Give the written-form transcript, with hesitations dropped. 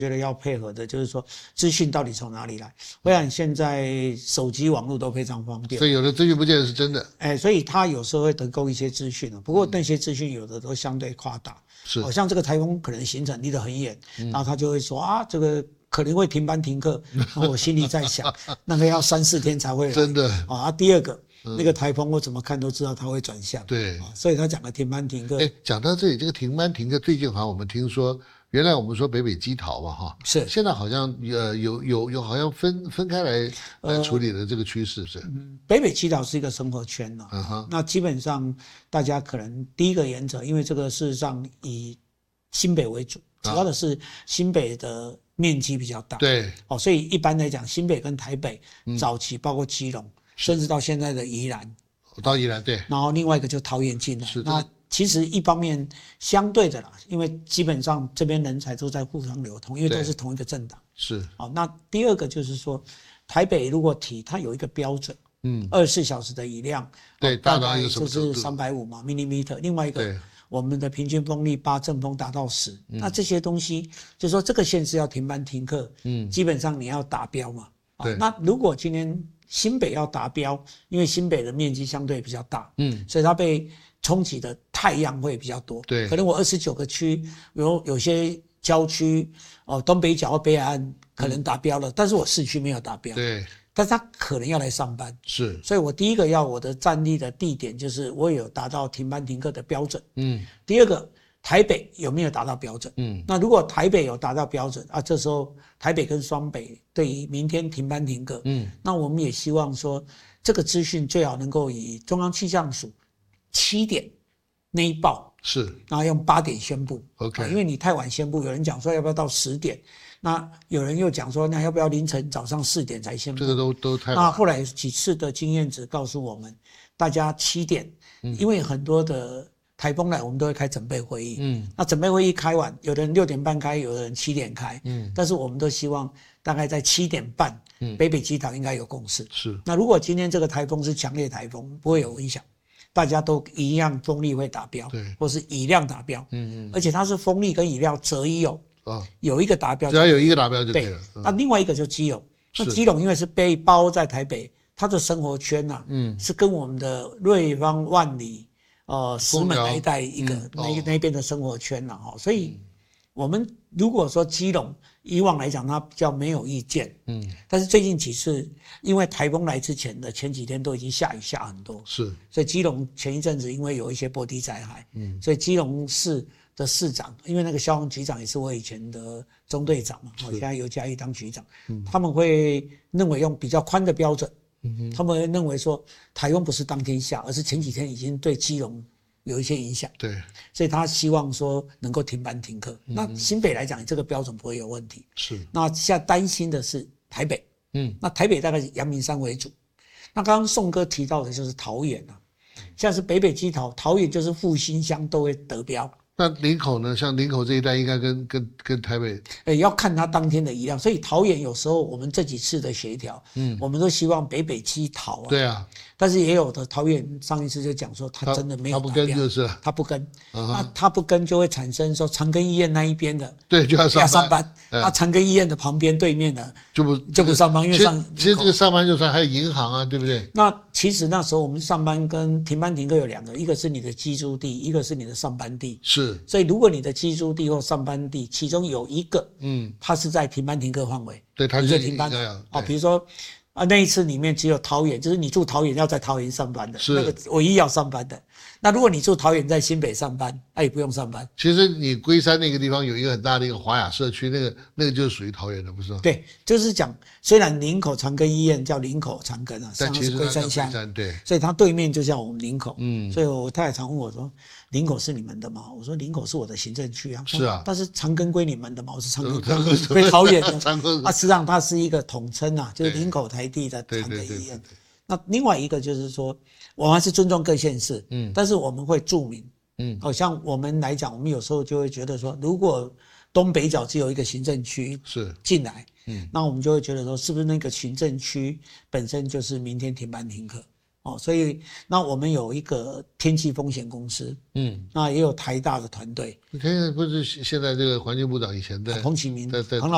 觉得要配合的就是说资讯到底从哪里来。我想现在手机网络都非常方便， 所以有的资讯不见得是真的。 所以他有时候会得供一些资讯，不过那些资讯有的都相对夸大。 是， 像这个台风可能行程离得很远，然后他就会说啊，这个可能会停班停课。然后我心里在想，那个要3、4天才会来。 真的啊。第二个，那个台风我怎么看都知道它会转向。 对， 所以他讲的停班停课。 讲到这里，这个停班停课，最近好像我们听说。原来我们说北北基桃嘛，哈， 是， 现在好像有好像分开来处理的这个趋势是。 北北基桃是一个生活圈了，那基本上大家可能第一个原则，因为这个事实上以新北为主，主要的是新北的面积比较大， 对， 所以一般来讲，新北跟台北早期包括基隆，甚至到现在的宜兰， 到宜兰对， 然后另外一个就桃园进来， 是那。其实一方面相对的啦，因为基本上这边人才都在互相流通，因为都是同一个政党。 是。 那第二个就是说，台北如果提它有一个标准，24小时的雨量， 对， 大概就是350嘛 millimeter。另外一个，我们的平均风力8，阵风达到10。那这些东西，就是说这个县市要停班停课，基本上你要达标嘛。 对。 那如果今天新北要达标，因为新北的面积相对比较大，所以它被冲击的太阳会比较多， 对， 可能我29个区有些郊区东北角或北海岸可能达标了，但是我市区没有达标， 对， 但是他可能要来上班， 是， 所以我第一个要我的站立的地点就是我有达到停班停课的标准，第二个台北有没有达到标准，那如果台北有达到标准这时候台北跟双北对于明天停班停课，那我们也希望说这个资讯最好能够以中央气象署7点内报是， 然后用8点宣布 ，OK， 因为你太晚宣布，有人讲说要不要到10点，那有人又讲说那要不要凌晨早上4点才宣布， 这个都太晚。 那后来几次的经验值告诉我们，大家7点，因为很多的台风来，我们都会开准备会议，那准备会议开完，有的人6点半开，有的人7点开，但是我们都希望大概在7点半，北北基桃应该有共识。 是， 那如果今天这个台风是强烈台风，不会有影响。大家都一样风力会达标， 对， 或是雨量达标，而且它是风力跟雨量择一有一个达标， 只要有一个达标就对了。 那另外一个就基隆，那基隆因为是被包在台北，它的生活圈是跟我们的瑞芳、万里、石门那一带一个那边的生活圈所以我们如果说基隆以往来讲，它比较没有意见，但是最近几次因为台风来之前的前几天都已经下雨下很多， 是， 所以基隆前一阵子因为有一些坡地灾害，所以基隆市的市长，因为那个消防局长也是我以前的中队长嘛，现在由嘉义当局长，他们会认为用比较宽的标准，他们会认为说台风不是当天下，而是前几天已经对基隆有一些影响， 对， 所以他希望说能够停班停课。那新北来讲，这个标准不会有问题。 是。 那现在担心的是台北，那台北大概以阳明山为主。那刚刚宋哥提到的就是桃园现在是北北基桃，桃园就是复兴乡都会得标。 那林口呢？像林口这一带应该跟台北， 要看它当天的雨量，所以桃园有时候我们这几次的协调，我们都希望北北基桃对啊， 但是也有的桃园上一次就讲说他真的没有达标， 他不跟就是了， 他不跟，那他不跟就会产生说长庚医院那一边的对就要上班， 那长庚医院的旁边对面的就不上班，因为其实这个上班就算还有银行啊，对不对？ 那其实那时候我们上班跟停班停课有2个，一个是你的居住地，一个是你的上班地。 是， 所以如果你的居住地或上班地其中有一个，它是在停班停课范围， 对，它就停班比如说那一次里面只有桃园，就是你住桃园要在桃园上班的，那个唯一要上班的。那如果你住桃园在新北上班，也不用上班。 其实你龟山那个地方有一个很大的一个华雅社区，那个就是属于桃园的，不是吗？ 对，就是讲虽然林口长庚医院叫林口长庚但其实龟山乡， 对， 所以它对面就像我们林口，所以我太太常问我说，林口是你们的吗？我说林口是我的行政区是啊， 但是长庚归你们的吗？我是长庚归桃园的，实际上它是一个统称就是林口台地的长庚医院。那另外一个就是说，我们还是尊重各县市，但是我们会注明，像我们来讲，我们有时候就会觉得说，如果东北角只有一个行政区是进来，那我们就会觉得说，是不是那个行政区本身就是明天停班停课？所以那我们有一个天气风险公司，那也有台大的团队。 你看不是现在这个环境部长以前的彭启明，彭老